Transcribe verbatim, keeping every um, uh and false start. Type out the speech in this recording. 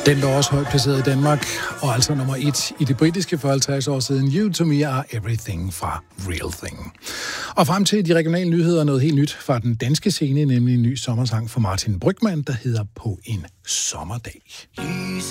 Den lå også højt placeret i Danmark, og altså nummer et i det britiske for halvtreds år siden. You to me are everything fra Real Thing. Og frem til de regionale nyheder noget helt nyt fra den danske scene, nemlig en ny sommersang fra Martin Brygmann, der hedder På en sommerdag.